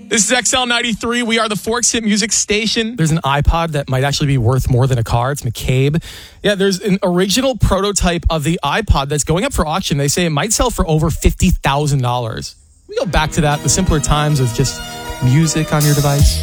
This is XL93. We are the Forks Hit Music Station. There's an iPod that might actually be worth more than a car. It's McCabe. Yeah, there's an original prototype of the iPod that's going up for auction. They say it might sell for over $50,000. We go back to that, the simpler times of just music on your device.